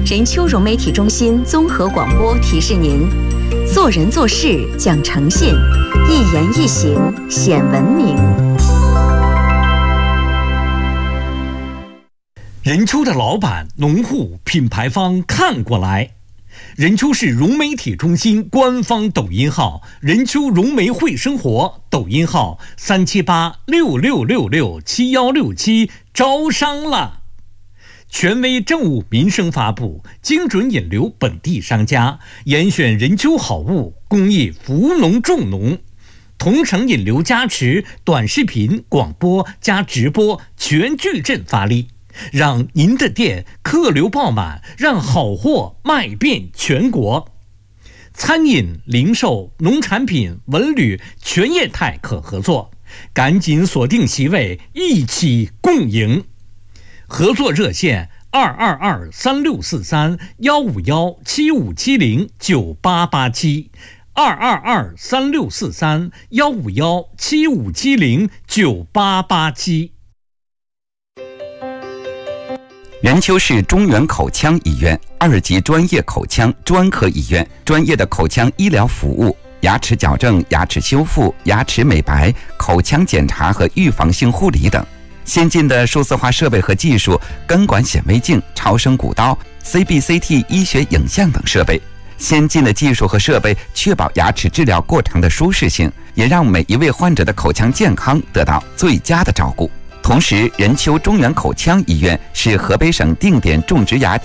任丘融媒体中心综合广播提示您：做人做事讲诚信，一言一行显文明。 任丘的老板、农户、品牌方看过来。任丘市融媒体中心官方抖音号任丘融媒会生活，抖音号37866667167，招商了。权威政务民生发布，精准引流本地商家，严选任丘好物，公益扶农助农，同城引流加持，短视频、广播加直播全矩阵发力，让您的店客流爆满，让好货卖遍全国。餐饮、零售、农产品、文旅全业态可合作，赶紧锁定席位，一起共赢。合作热线222-3643-151-7570-9887151-7570-9887。 任丘市中原口腔医院2级专业口腔专科医院，专业的口腔医疗服务，牙齿矫正、牙齿修复、牙齿美白、口腔检查和预防性护理等。先进的数字化设备和技术，根管显微镜、超声骨刀、CBCT 医学影像等设备。先进的技术和设备确保牙齿治疗过程的舒适性，也让每一位患者的口腔健康得到最佳的照顾。同时，任丘中原口腔医院是河北省定点种植牙